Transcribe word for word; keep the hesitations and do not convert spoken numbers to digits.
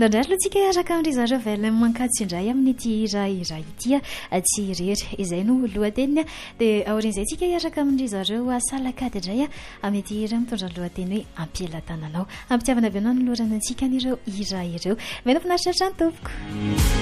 Nandray alohantsika araka amin'ry zareo velona mankatso indray amin'ity hira hira ity tsy irery izay no lohateniny dia aorian'izay tsika araka amin'ry zareo salakady indray amin'ity hira mitondra ny lohateny hoe ampielatananao ampitiavana avy anao ny lorana antsika n'ireo hira ireo mena finaritra hatrany tompoko.